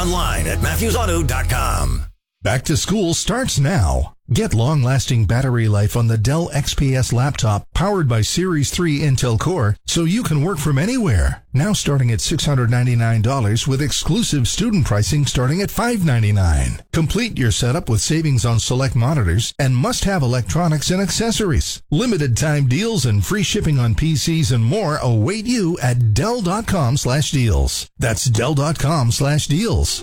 online at MatthewsAuto.com. Back to school starts now. Get long-lasting battery life on the Dell XPS laptop powered by Series 3 Intel Core so you can work from anywhere. Now starting at $699 with exclusive student pricing starting at $599. Complete your setup with savings on select monitors and must-have electronics and accessories. Limited time deals and free shipping on PCs and more await you at Dell.com/deals. That's Dell.com/deals.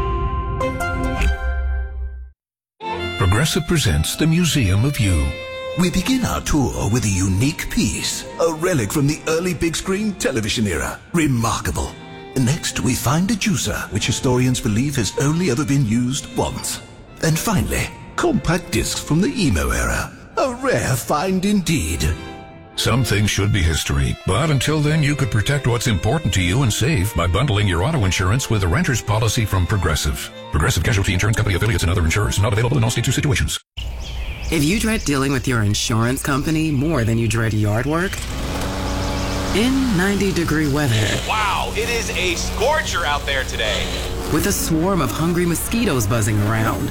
Progressive presents the Museum of You. We begin our tour with a unique piece, a relic from the early big screen television era. Remarkable. Next, we find a juicer, which historians believe has only ever been used once. And finally, compact discs from the emo era. A rare find indeed. Some things should be history, but until then you could protect what's important to you and save by bundling your auto insurance with a renter's policy from Progressive. Progressive Casualty Insurance Company affiliates and other insurers. Not available in all states or situations. If you dread dealing with your insurance company more than you dread yard work, in 90-degree weather... Wow, it is a scorcher out there today. With a swarm of hungry mosquitoes buzzing around,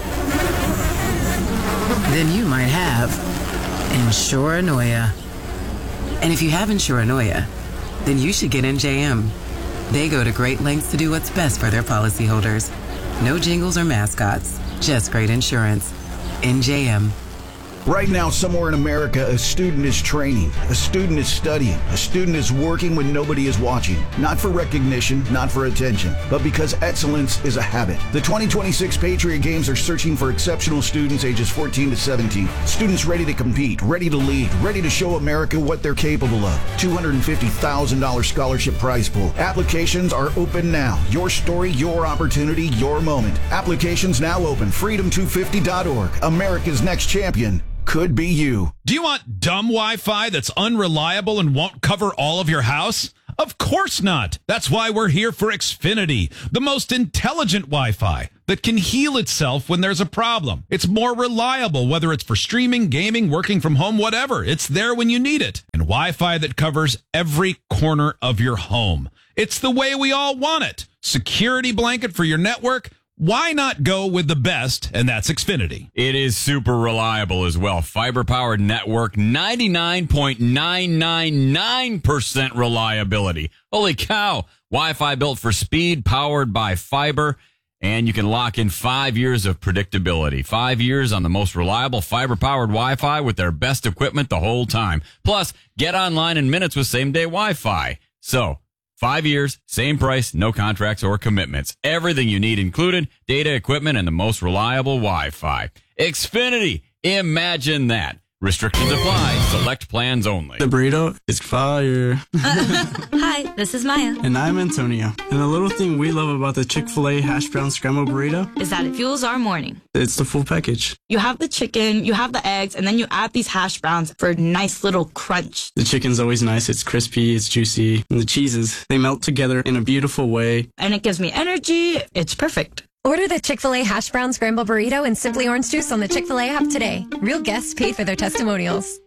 then you might have Insuranoia. And if you have Insuranoia, then you should get NJM. They go to great lengths to do what's best for their policyholders. No jingles or mascots, just great insurance. NJM. Right now, somewhere in America, a student is training, a student is studying, a student is working when nobody is watching. Not for recognition, not for attention, but because excellence is a habit. The 2026 Patriot Games are searching for exceptional students ages 14 to 17. Students ready to compete, ready to lead, ready to show America what they're capable of. $250,000 scholarship prize pool. Applications are open now. Your story, your opportunity, your moment. Applications now open. Freedom250.org. America's next champion could be you. Do you want dumb Wi-Fi that's unreliable and won't cover all of your house? Of course not. That's why we're here for Xfinity, the most intelligent Wi-Fi that can heal itself when there's a problem. It's more reliable, whether it's for streaming, gaming, working from home, whatever. It's there when you need it. And Wi-Fi that covers every corner of your home. It's the way we all want it. Security blanket for your network. Why not go with the best? And that's Xfinity. It is super reliable as well. Fiber-powered network, 99.999% reliability. Holy cow. Wi-Fi built for speed, powered by fiber. And you can lock in 5 years of predictability. 5 years on the most reliable fiber-powered Wi-Fi with their best equipment the whole time. Plus, get online in minutes with same-day Wi-Fi. So, 5 years, same price, no contracts or commitments. Everything you need included, data, equipment, and the most reliable Wi-Fi. Xfinity, imagine that. Restrictions apply. Select plans only. The burrito is fire. Hi, this is Maya. And I'm Antonio. And the little thing we love about the Chick-fil-A hash brown scrambled burrito is that it fuels our morning. It's the full package. You have the chicken, you have the eggs, and then you add these hash browns for a nice little crunch. The chicken's always nice. It's crispy, it's juicy. And the cheeses, they melt together in a beautiful way. And it gives me energy. It's perfect. Order the Chick-fil-A Hash Brown Scramble Burrito and Simply Orange Juice on the Chick-fil-A app today. Real guests paid for their testimonials.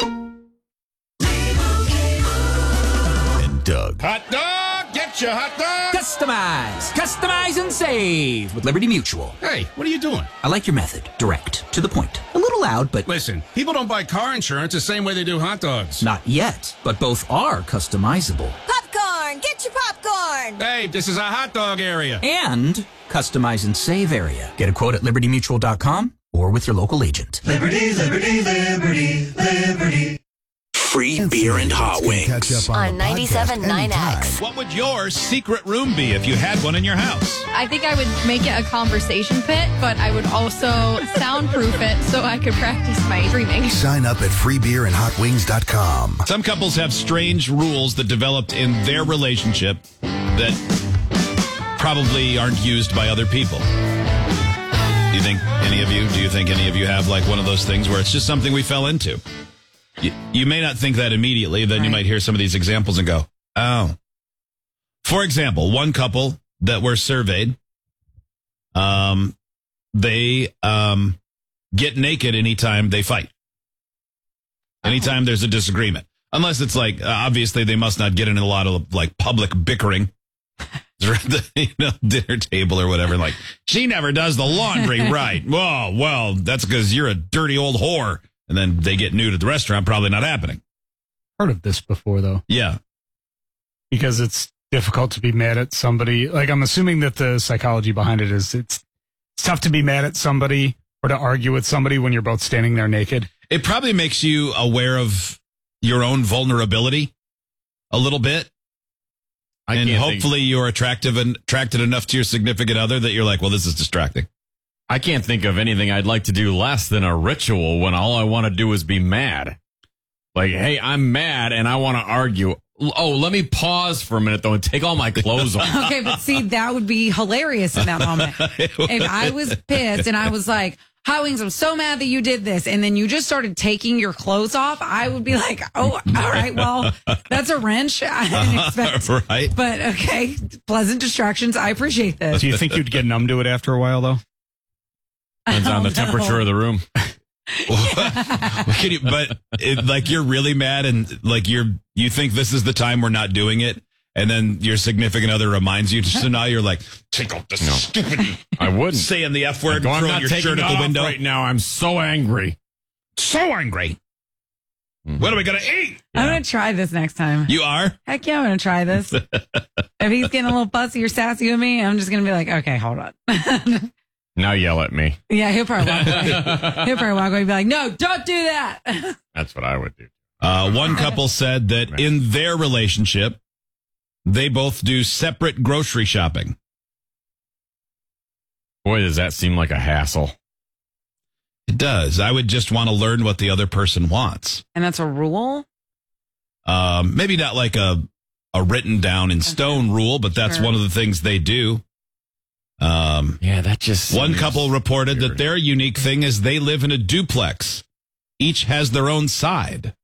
And Doug. Hot dog! Get your hot dog! Customize and save with Liberty Mutual. Hey, what are you doing? I like your method. Direct. To the point. A little loud, but... Listen, people don't buy car insurance the same way they do hot dogs. Not yet, but both are customizable. Popcorn! Get your popcorn! Hey, this is a hot dog area. And customize and save area. Get a quote at libertymutual.com or with your local agent. Liberty, liberty, liberty, liberty. Free beer and hot wings. On 97.9X. What would your secret room be if you had one in your house? I think I would make it a conversation pit, but I would also soundproof it so I could practice my dreaming. Sign up at freebeerandhotwings.com. Some couples have strange rules that developed in their relationship that probably aren't used by other people. Do you think any of you have like one of those things where it's just something we fell into? You may not think that immediately. Then you might hear some of these examples and go, oh. For example, one couple that were surveyed, they get naked anytime they fight. Anytime there's a disagreement. Unless it's like, obviously they must not get in a lot of like public bickering. dinner table or whatever. Like, she never does the laundry right. Well, that's because you're a dirty old whore. And then they get nude at the restaurant. Probably not happening. Heard of this before, though. Yeah. Because it's difficult to be mad at somebody. Like, I'm assuming that the psychology behind it is it's tough to be mad at somebody or to argue with somebody when you're both standing there naked. It probably makes you aware of your own vulnerability a little bit. And hopefully you're attracted enough to your significant other that you're like, well, this is distracting. I can't think of anything I'd like to do less than a ritual when all I want to do is be mad. Like, hey, I'm mad and I want to argue. Oh, let me pause for a minute, though, and take all my clothes off. Okay, but see, that would be hilarious in that moment. If I was pissed and I was like, Hot Wings, I'm so mad that you did this, and then you just started taking your clothes off, I would be like, oh, all right, well, that's a wrench. I didn't expect. Right. But, okay, pleasant distractions. I appreciate this. Do you think you'd get numb to it after a while, though? Depends on the temperature of the room. Like, you're really mad and like you think this is the time we're not doing it, and then your significant other reminds you. So now you're like, take off this stupid. I wouldn't saying the F word. I'm throwing not your taking shirt at the window right now. I'm so angry. So angry. Mm-hmm. What are we gonna eat? I'm gonna try this next time. You are? Heck yeah, I'm gonna try this. If he's getting a little fussy or sassy with me, I'm just gonna be like, okay, hold on. Now yell at me. Yeah, he'll probably walk away. And be like, no, don't do that. That's what I would do. One couple said that in their relationship, they both do separate grocery shopping. Boy, does that seem like a hassle. It does. I would just want to learn what the other person wants. And that's a rule? Maybe not like a written down in stone rule, but that's one of the things they do. Yeah, that just one couple reported that their unique thing is they live in a duplex. Each has their own side.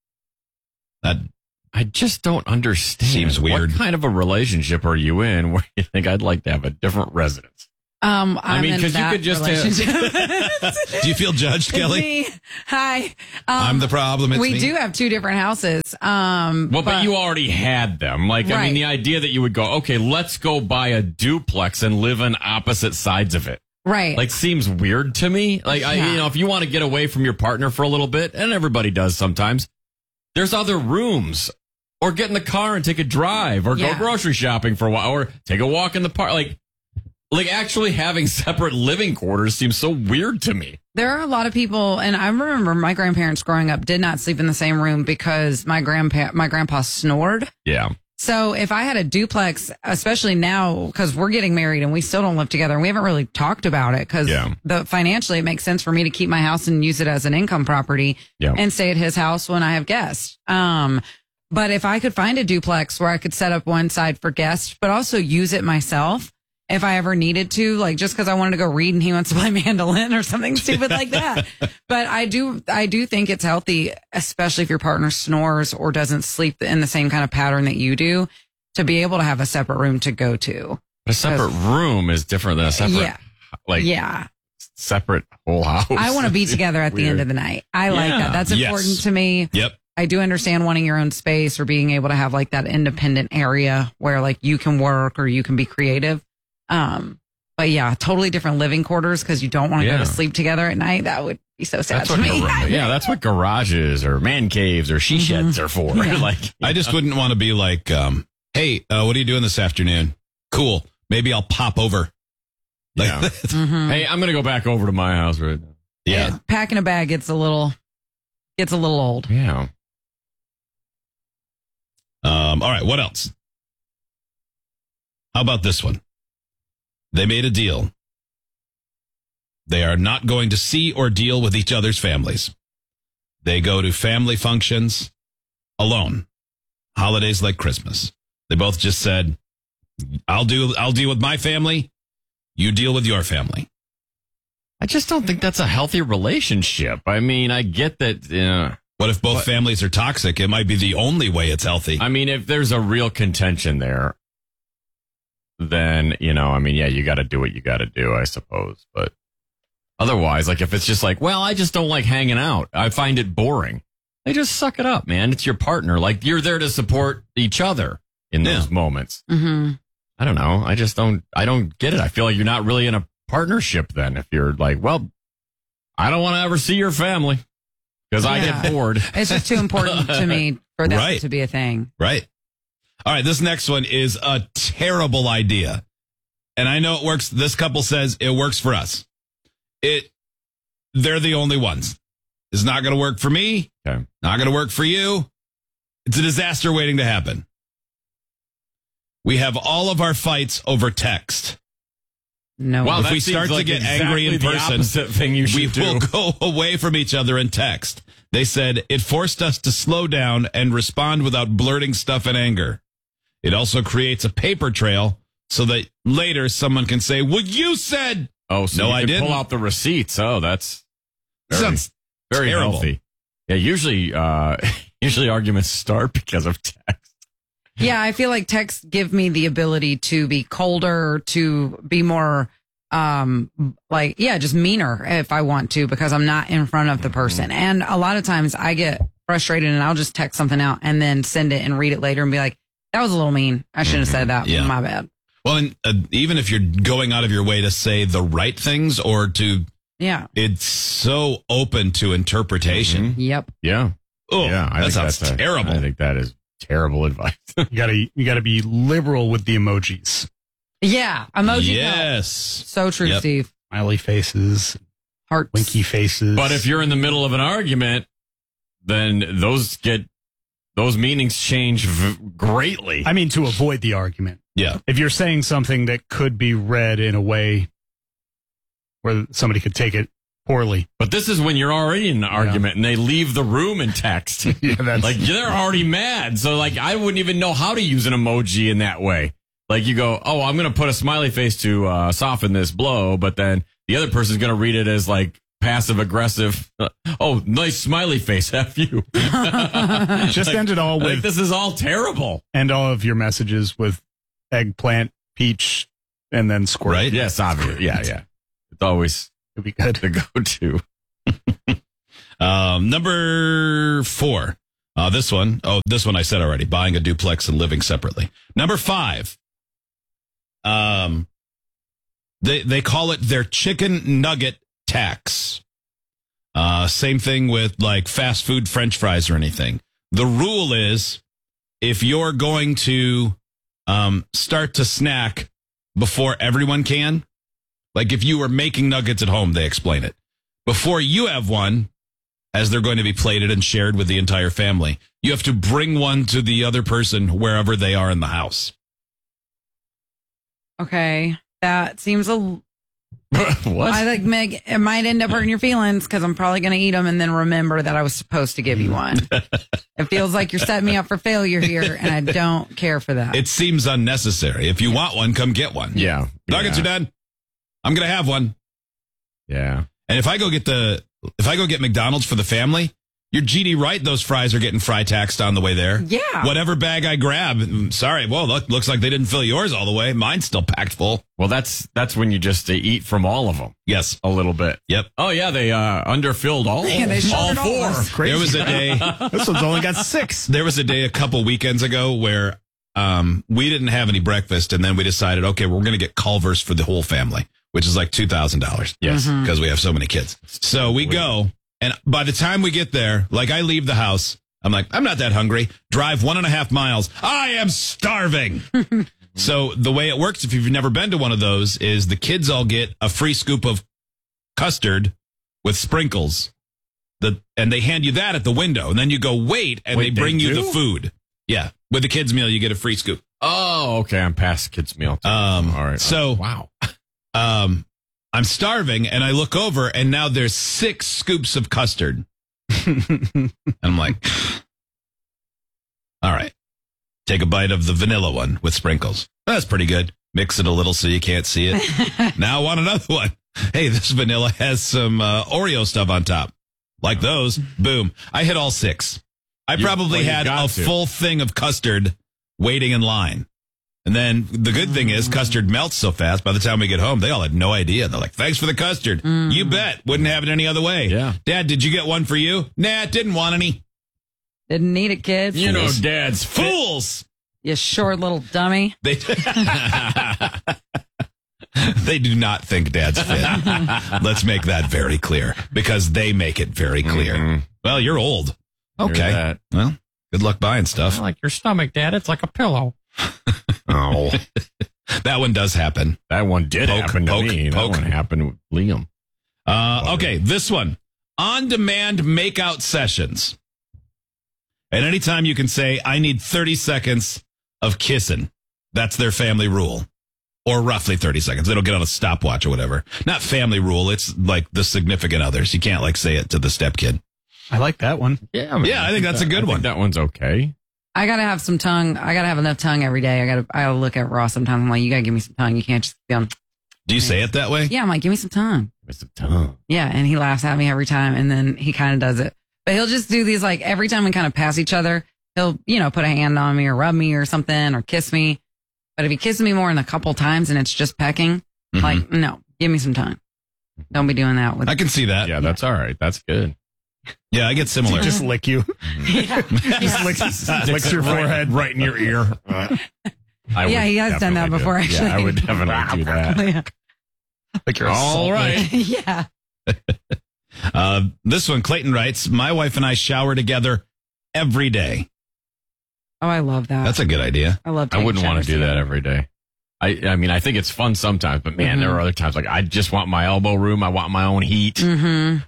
That I just don't understand. Seems weird. What kind of a relationship are you in where you think I'd like to have a different residence? I mean, because you could just Do you feel judged, Kelly? Me. Hi. I'm the problem. It's we me. do have two different houses. But you already had them. Like, I mean, the idea that you would go, okay, let's go buy a duplex and live on opposite sides of it. Right. Like, seems weird to me. Like, if you want to get away from your partner for a little bit, and everybody does sometimes, there's other rooms. Or get in the car and take a drive, or go grocery shopping for a while, or take a walk in the park. Like actually having separate living quarters seems so weird to me. There are a lot of people, and I remember my grandparents growing up did not sleep in the same room because my grandpa snored. Yeah. So if I had a duplex, especially now, because we're getting married and we still don't live together, and we haven't really talked about it because financially it makes sense for me to keep my house and use it as an income property and stay at his house when I have guests. But if I could find a duplex where I could set up one side for guests, but also use it myself if I ever needed to, like just because I wanted to go read and he wants to play mandolin or something stupid like that. But I do think it's healthy, especially if your partner snores or doesn't sleep in the same kind of pattern that you do, to be able to have a separate room to go to. A separate room is different than a separate, separate whole house. I want to be together at the end of the night. I like that. That's important to me. Yep. I do understand wanting your own space or being able to have like that independent area where like you can work or you can be creative. But yeah, totally different living quarters because you don't want to go to sleep together at night. That would be so sad to me. That's what garages or man caves or she sheds are for. Like, I just wouldn't want to be like, hey, what are you doing this afternoon? Cool. Maybe I'll pop over. Like, Hey, I'm going to go back over to my house right now. Yeah. Packing a bag gets a little old. Yeah. All right. What else? How about this one? They made a deal. They are not going to see or deal with each other's families. They go to family functions alone. Holidays like Christmas. They both just said, I'll deal with my family. You deal with your family. I just don't think that's a healthy relationship. I mean, I get that. What if both families are toxic? It might be the only way it's healthy. I mean, if there's a real contention there, then, you got to do what you got to do, I suppose. But otherwise, like if it's just like, well, I just don't like hanging out. I find it boring. They just suck it up, man. It's your partner. Like you're there to support each other in those moments. Mm-hmm. I don't know. I don't get it. I feel like you're not really in a partnership then. If you're like, well, I don't want to ever see your family because I get bored. It's just too important to me for that to be a thing. Right. All right. This next one is a terrible idea. And I know it works. This couple says it works for us. They're the only ones. It's not going to work for me. Okay. Not going to work for you. It's a disaster waiting to happen. We have all of our fights over text. No. Well, if we start to get angry in person, we will go away from each other and text. They said it forced us to slow down and respond without blurting stuff in anger. It also creates a paper trail so that later someone can say, well, you said. Oh, so no, you I can didn't. pull out the receipts. Oh, that's sounds very terrible. healthy. Yeah, usually arguments start because of text. Yeah, I feel like texts give me the ability to be colder, to be more just meaner if I want to, because I'm not in front of the person. And a lot of times I get frustrated and I'll just text something out and then send it and read it later and be like, that was a little mean. I shouldn't have said that. Yeah. My bad. Well, and even if you're going out of your way to say the right things or to, it's so open to interpretation. Yep. Yeah. Oh, yeah. that sounds terrible. I think that is terrible advice. You gotta be liberal with the emojis. Yeah. Emoji. Yes. So true, Yep. Steve. Smiley faces, hearts, winky faces. But if you're in the middle of an argument, then those meanings change greatly. I mean, to avoid the argument. Yeah. If you're saying something that could be read in a way where somebody could take it poorly. But this is when you're already in an argument and they leave the room in text. Like they're already mad. So like I wouldn't even know how to use an emoji in that way. Like you go, oh, I'm going to put a smiley face to soften this blow. But then the other person's going to read it as like passive aggressive. Oh, nice smiley face. F you. Just end it all with, this is all terrible. End all of your messages with eggplant, peach, and then squirt. Right? Yes, obvious. Yeah. It's always it'd be good to go to. Number 4. This one I said already. Buying a duplex and living separately. Number 5. They call it their chicken nugget tax. Same thing with like fast food French fries or anything. The rule is if you're going to start to snack before everyone can, like if you were making nuggets at home, they explain it. Before you have one, as they're going to be plated and shared with the entire family, you have to bring one to the other person wherever they are in the house. Okay. That seems what? I think, Meg, it might end up hurting your feelings because I'm probably going to eat them and then remember that I was supposed to give you one. It feels like you're setting me up for failure here, and I don't care for that. It seems unnecessary. If you want one, come get one. Yeah. Nuggets are done. I'm going to have one. Yeah. And if I go get McDonald's for the family, you're GD right. Those fries are getting fry taxed on the way there. Yeah. Whatever bag I grab. Sorry. Well, looks like they didn't fill yours all the way. Mine's still packed full. Well, that's when you just eat from all of them. Yes. A little bit. Yep. Oh, yeah. They underfilled all 4. There was a day. This one's only got 6. There was a day a couple weekends ago where we didn't have any breakfast. And then we decided, okay, we're going to get Culver's for the whole family, which is like $2,000. Yes. Because we have so many kids. So we go. And by the time we get there, like I leave the house, I'm like, I'm not that hungry. Drive 1.5 miles. I am starving. So the way it works, if you've never been to one of those, is the kids all get a free scoop of custard with sprinkles. And they hand you that at the window. And then you go wait, and they bring you the food. Yeah. With the kids' meal, you get a free scoop. Oh, okay. I'm past kids' meal. All right. So, wow. I'm starving, and I look over, and now there's 6 scoops of custard. And I'm like, all right, take a bite of the vanilla one with sprinkles. That's pretty good. Mix it a little so you can't see it. Now I want another one. Hey, this vanilla has some Oreo stuff on top. Like those. Boom. I hit all 6. I probably had a full thing of custard waiting in line. And then the good thing is custard melts so fast. By the time we get home, they all had no idea. They're like, thanks for the custard. You bet. Wouldn't have it any other way. Yeah. Dad, did you get one for you? Nah, didn't want any. Didn't need it, kids. You know, Dad's Fools. You short little dummy. They do not think Dad's fit. Let's make that very clear because they make it very clear. Mm-hmm. Well, you're old. Okay. Well, good luck buying stuff. I like your stomach, Dad. It's like a pillow. Oh. That one does happen. That one did happen to me. That one happened with Liam. Okay, this one. On-demand makeout sessions. At any time you can say, I need 30 seconds of kissing. That's their family rule. Or roughly 30 seconds. They don't get on a stopwatch or whatever. Not family rule. It's like the significant others. You can't like say it to the stepkid. I like that one. Yeah, I think that's a good one. That one's okay. I gotta have some tongue. I gotta have enough tongue every day. I gotta look at Ross sometimes. I'm like, you gotta give me some tongue. You can't just be on. Do you say it that way? Yeah, I'm like, give me some tongue. Give me some tongue. Yeah, and he laughs at me every time, and then he kind of does it. But he'll just do these like every time we kind of pass each other. He'll put a hand on me or rub me or something or kiss me. But if he kisses me more than a couple times and it's just pecking, like no, give me some tongue. Don't be doing that with. I can see that. Yeah, that's all right. That's good. Yeah, I get similar. Just lick you. Yeah. Just licks your forehead right in your ear. Yeah, he has done that before, actually. Yeah, I would definitely do that. Yeah. Like you're all right. Yeah. This one, Clayton writes, my wife and I shower together every day. Oh, I love that. That's a good idea. I love. I wouldn't want to do that every day. I mean, I think it's fun sometimes, but man, there are other times like I just want my elbow room. I want my own heat. Mm-hmm.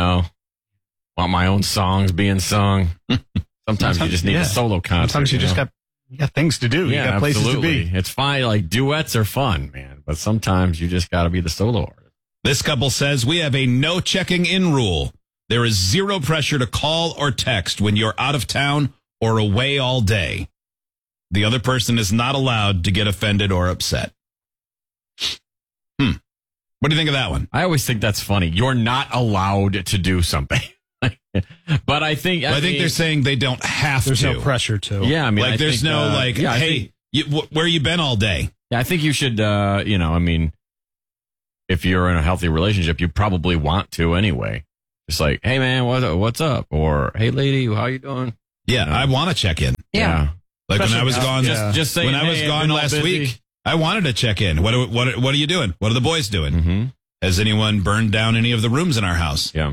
Want my own songs being sung. Sometimes you just need a solo concert. Sometimes you just got things to do. Yeah, you got places absolutely. to be. It's fine. Like duets are fun, man, but sometimes you just got to be the solo artist. This couple says we have a no checking in rule. There is zero pressure to call or text when you're out of town or away all day. The other person is not allowed to get offended or upset. What do you think of that one? I always think that's funny. You're not allowed to do something. But I think they're saying they don't have there's to. There's no pressure to. Yeah, I mean, like there's no hey, where you been all day? Yeah, I think you should. I mean, if you're in a healthy relationship, you probably want to anyway. Just like, hey man, what's up? Or hey lady, how you doing? Yeah, I want to check in. Yeah. Like when I was gone, just saying, when I was gone last week, I wanted to check in. What are you doing? What are the boys doing? Mm-hmm. Has anyone burned down any of the rooms in our house? Yeah.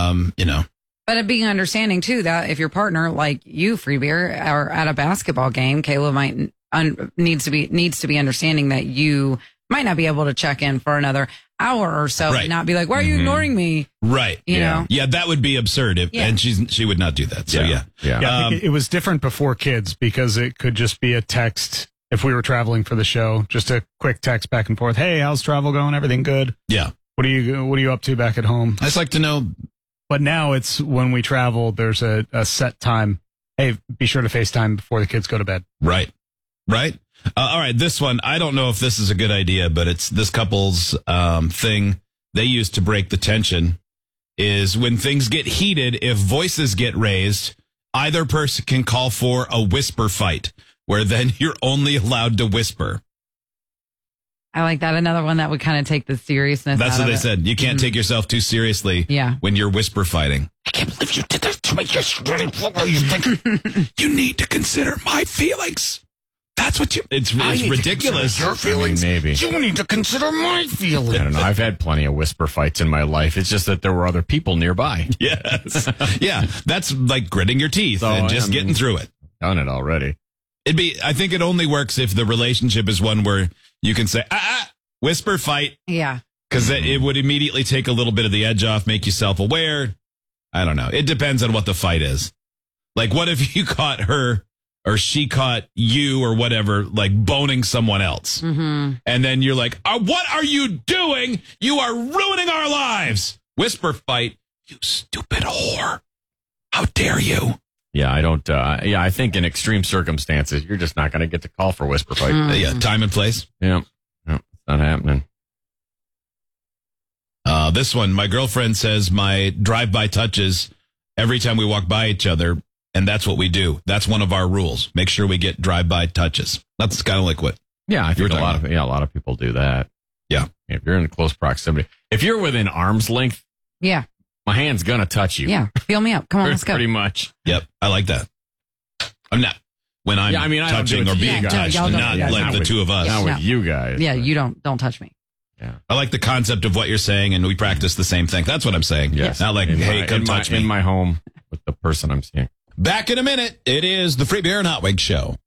But it being understanding too that if your partner, like you, Free Beer, are at a basketball game, Kayla might needs to be understanding that you might not be able to check in for another hour or so, and not be like, "Why are you ignoring me?" Right? You know? Yeah, that would be absurd. And she would not do that. So I think it was different before kids because it could just be a text. If we were traveling for the show, just a quick text back and forth. Hey, how's travel going? Everything good? Yeah. What are you up to back at home? I just like to know. But now it's when we travel, there's a set time. Hey, be sure to FaceTime before the kids go to bed. Right. All right. This one, I don't know if this is a good idea, but it's this couple's thing they use to break the tension is when things get heated, if voices get raised, either person can call for a whisper fight where then you're only allowed to whisper. I like that. Another one that would kind of take the seriousness. That's out what of they it. said. You can't take yourself too seriously when you're whisper fighting. I can't believe you did that to me. You need to consider my feelings. That's what it's ridiculous. Your feelings. Maybe. You need to consider my feelings. I don't know. I've had plenty of whisper fights in my life. It's just that there were other people nearby. Yes. Yeah. That's like gritting your teeth and just getting through it. Done it already. I think it only works if the relationship is one where you can say, whisper fight. Yeah. Because it would immediately take a little bit of the edge off, make you self-aware. I don't know. It depends on what the fight is. Like, what if you caught her or she caught you or whatever, like boning someone else? Mm-hmm. And then you're like, what are you doing? You are ruining our lives. Whisper fight. You stupid whore. How dare you? Yeah, I don't. I think in extreme circumstances, you're just not going to get the call for whisper fight. Yeah, time and place. Yeah, it's not happening. This one, my girlfriend says my drive-by touches every time we walk by each other, and that's what we do. That's one of our rules. Make sure we get drive-by touches. That's kind of like what. Yeah, I think a lot of people do that. Yeah, if you're in close proximity, if you're within arm's length. Yeah. My hand's going to touch you. Yeah. Feel me up. Come on, let's go. Pretty much. Yep. I like that. when I'm touching or being touched, and not like the two of us. Not with you guys. Yeah, you don't touch me. Yeah. I like the concept of what you're saying, and we practice the same thing. That's what I'm saying. Yes. Not like, come touch me. In my home with the person I'm seeing. Back in a minute. It is the Free Beer and Hot Wings Show.